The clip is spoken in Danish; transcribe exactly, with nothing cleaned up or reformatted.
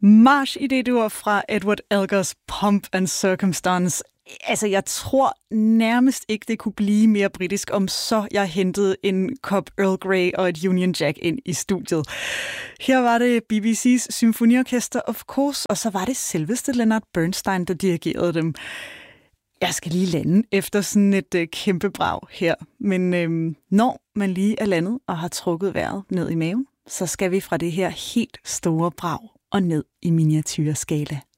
March i D-dur fra Edward Elgars Pomp and Circumstance. Altså, jeg tror nærmest ikke, det kunne blive mere britisk, om så jeg hentede en kop Earl Grey og et Union Jack ind i studiet. Her var det B B C's symfoniorkester, of course, og så var det selveste Leonard Bernstein, der dirigerede dem. Jeg skal lige lande efter sådan et øh, kæmpe brag her. Men øh, når man lige er landet og har trukket vejret ned i maven, så skal vi fra det her helt store brag og ned i miniatyrskala.